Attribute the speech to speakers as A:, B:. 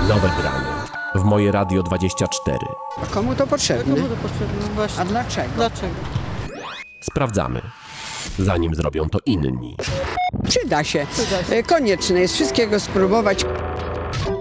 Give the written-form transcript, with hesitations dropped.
A: Nowe granie w Moje Radio 24.
B: A komu to potrzebne?
C: Komu to potrzebne? Właśnie.
B: A dlaczego?
C: Dlaczego?
A: Sprawdzamy, zanim zrobią to inni.
B: Przyda się.
C: Przyda się.
B: Konieczne jest wszystkiego spróbować.